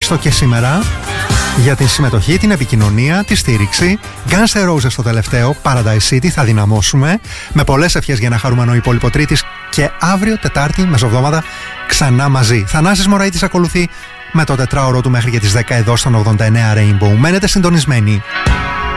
στο Και Σήμερα για την συμμετοχή, την επικοινωνία, τη στήριξη. Guns N' Roses στο τελευταίο, Paradise City, θα δυναμώσουμε. Με πολλές ευχές για ένα χαρούμενο υπόλοιπο Τρίτης και αύριο Τετάρτη, μεσοβδόμαδα, ξανά μαζί. Θανάσης Μωραΐτης ακολουθεί με το τετράωρο του μέχρι και τις 10 εδώ στον 89 Rainbow. Μένετε συντονισμένοι.